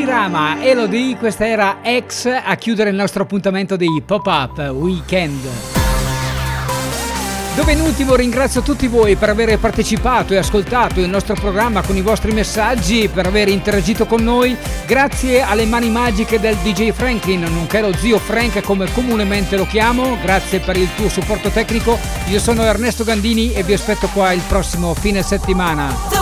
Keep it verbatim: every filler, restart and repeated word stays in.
Rama, Elodie, questa era X a chiudere il nostro appuntamento di Pop-Up Weekend. Dove in ultimo ringrazio tutti voi per aver partecipato e ascoltato il nostro programma con i vostri messaggi, per aver interagito con noi. Grazie alle mani magiche del D J Franklin, nonché lo zio Frank come comunemente lo chiamo. Grazie per il tuo supporto tecnico. Io sono Ernesto Gandini e vi aspetto qua il prossimo fine settimana.